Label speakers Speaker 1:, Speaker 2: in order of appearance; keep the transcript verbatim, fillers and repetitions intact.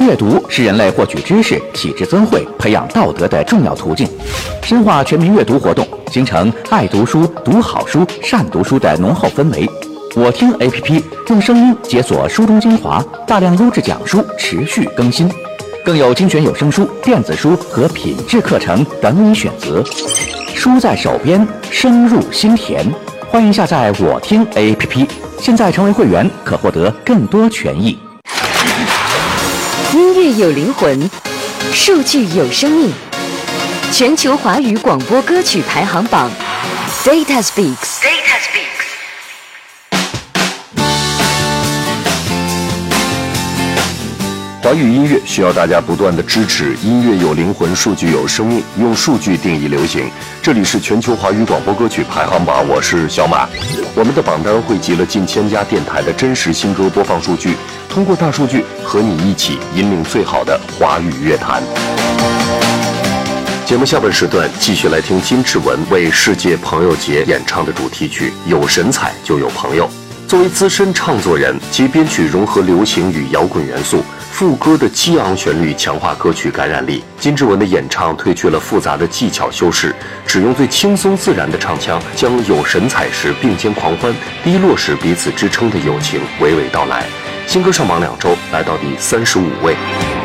Speaker 1: 阅读是人类获取知识、体质增慧、培养道德的重要途径。深化全民阅读活动，形成爱读书、读好书、善读书的浓厚氛围。我听 A P P 用声音解锁书中精华，大量优质讲书持续更新，更有精选有声书、电子书和品质课程等你选择。书在手边，声入心田。欢迎下载我听 A P P， 现在成为会员可获得更多权益。
Speaker 2: 音乐有灵魂，数据有生命。全球华语广播歌曲排行榜 ，Data Speaks。Data Speaks。
Speaker 3: 华语音乐需要大家不断的支持，音乐有灵魂，数据有生命，用数据定义流行。这里是全球华语广播歌曲排行榜，我是小马。我们的榜单汇集了近千家电台的真实新歌播放数据，通过大数据和你一起引领最好的华语乐坛。节目下半时段继续来听金志文为世界朋友节演唱的主题曲《有神采就有朋友》。作为资深唱作人，其编曲融合流行与摇滚元素，副歌的激昂旋律强化歌曲感染力。金志文的演唱褪去了复杂的技巧修饰，只用最轻松自然的唱腔，将有神采时并肩狂欢，低落时彼此支撑的友情娓娓道来。新歌上榜两周，来到第三十五位。